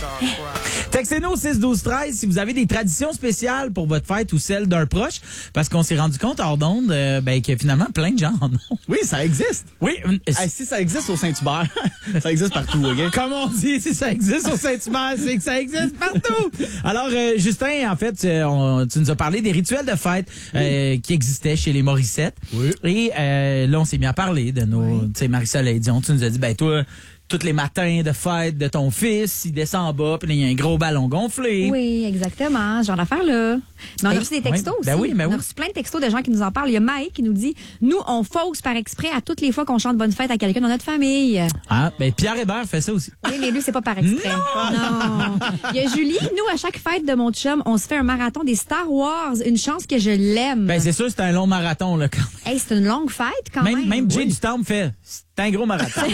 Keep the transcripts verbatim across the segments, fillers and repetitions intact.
Textez-nous au six douze treize si vous avez des traditions spéciales pour votre fête ou celle d'un proche, parce qu'on s'est rendu compte hors d'onde euh, ben, que finalement plein de gens en ont. Oui, ça existe. Oui. euh, Hey, si ça existe au Saint-Hubert, ça existe partout, OK? Comme on dit, si ça existe au Saint-Hubert, c'est que ça existe partout. Alors, euh, Justin, en fait, euh, on- tu nous as parlé des rituels de fête euh, qui existaient chez les Morissette. Oui. Et euh, là, on s'est mis à parler de nos... Tu sais, Marie-Soleil Dion, tu nous as dit, ben toi, tous les matins de fête de ton fils, il descend en bas, puis là, il y a un gros ballon gonflé. Oui, exactement. Ce genre d'affaire-là. Mais on a Ah, reçu des textos oui. aussi. Ben oui, ben on a oui. reçu plein de textos de gens qui nous en parlent. Il y a Maë qui nous dit, nous, on fausse par exprès à toutes les fois qu'on chante bonne fête à quelqu'un dans notre famille. Ah, ben Pierre Hébert fait ça aussi. Oui, mais lui, c'est pas par exprès. Non. Il y a Julie. Nous, à chaque fête de mon chum, on se fait un marathon des Star Wars. Une chance que je l'aime. Ben c'est sûr, c'est un long marathon, là, quand Hey, c'est une longue fête quand même. même. Même Jay Oui. du Temple fait, c'est un gros marathon.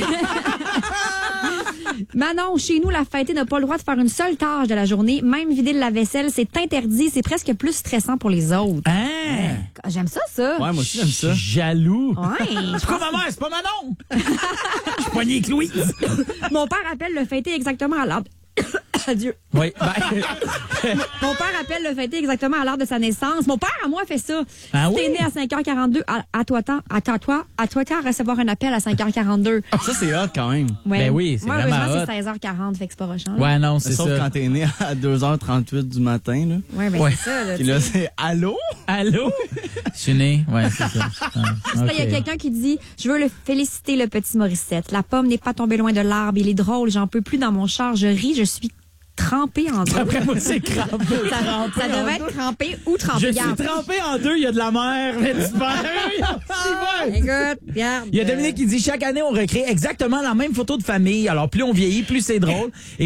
Manon, chez nous, la fêtée n'a pas le droit de faire une seule tâche de la journée. Même vider de la vaisselle, c'est interdit. C'est presque plus stressant pour les autres. Hein? J'aime ça, ça. Ouais, moi aussi, j'aime Je ça. suis jaloux. Ouais. C'est pas ma mère, c'est pas Manon. Je suis poigné avec Louise. Mon père appelle le fêter exactement à l'heure. Adieu. Oui, ben, Mon père appelle le fêter exactement à l'heure de sa naissance. Mon père, à moi, fait ça. Ah si oui? t'es né à cinq heures quarante-deux, à, à toi, temps, à toi, toi, à toi, temps, recevoir un appel à cinq heures quarante-deux. Ça, c'est hot quand même. Ouais. Ben oui, c'est moi, vraiment heureusement, hot. c'est seize heures quarante, fait que c'est pas rochant. ouais, non, c'est Sauf ça. quand t'es né à deux heures trente-huit du matin, là. Ouais, ben Ouais. c'est ça, là. Puis tu là, sais. c'est allô? Allô? Je suis né. Ouais, c'est ça. Ah, Là, il y a ok. quelqu'un qui dit « Je veux le féliciter, le petit Morissette. La pomme n'est pas tombée loin de l'arbre. Il est drôle. J'en peux plus dans mon char. Je ris. Je suis trempée en deux. Après moi, c'est crampé. Ça, ça devait être trempé ou trempé. Je suis Regarde. trempé en deux, il y a de la mer, mais tu perds. Écoute, regarde. Il y a Dominique qui dit chaque année, on recrée exactement la même photo de famille. Alors, plus on vieillit, plus c'est drôle. Et